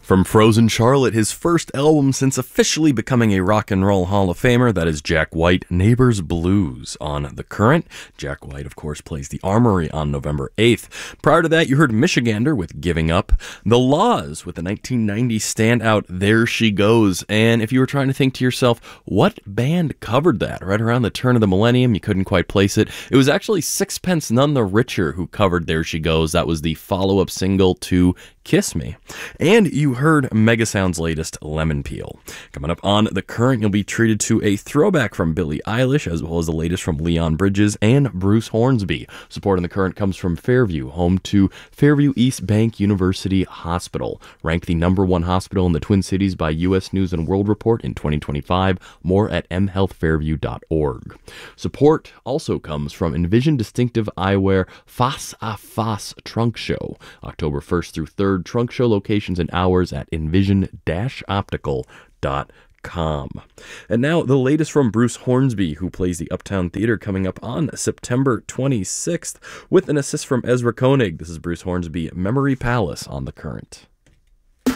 From Frozen Charlotte, his first album since officially becoming a Rock and Roll Hall of Famer, that is Jack White, Neighbors Blues on The Current. Jack White, of course, plays the Armory on November 8th. Prior to that, you heard Michigander with Giving Up, The Laws with the 1990 standout There She Goes, and if you were trying to think to yourself, what band covered that right around the turn of the millennium, you couldn't quite place it. It was actually Sixpence None the Richer who covered There She Goes. That was the follow-up single to Kiss Me. And you heard Megasound's latest, Lemon Peel. Coming up on The Current, you'll be treated to a throwback from Billie Eilish, as well as the latest from Leon Bridges and Bruce Hornsby. Support on The Current comes from Fairview, home to Fairview East Bank University Hospital. Ranked the #1 hospital in the Twin Cities by U.S. News & World Report in 2025. More at mhealthfairview.org. Support also comes from Envision Distinctive Eyewear Face à Face Trunk Show, October 1st through 3rd. Trunk show locations and hours at envision-optical.com. And now the latest from Bruce Hornsby, who plays the Uptown Theater, coming up on September 26th with an assist from Ezra Koenig. This is Bruce Hornsby, Memory Palace on The Current.